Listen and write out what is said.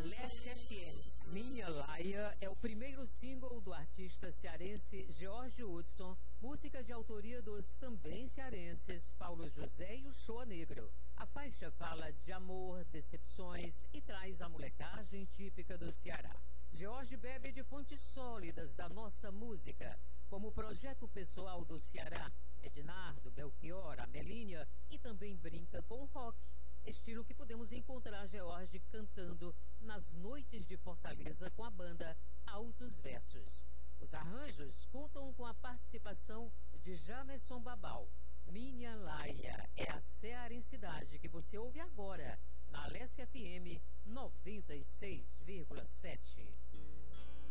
Leste FM. Minha Laia é o primeiro single do artista cearense George Hudson, música de autoria dos também cearenses Paulo José e o Shoa Negro. A faixa fala de amor, decepções e traz a molecagem típica do Ceará. George bebe de fontes sólidas da nossa música, como o projeto pessoal do Ceará, Ednardo, Belchior, Amelinha, e também brinca com o rock, estilo que podemos encontrar George cantando nas noites de Fortaleza com a banda Altos Versos. Os arranjos contam com a participação de Jamerson Babal. Minha Laia é a cearensidade que você ouve agora na Leste FM 96,7.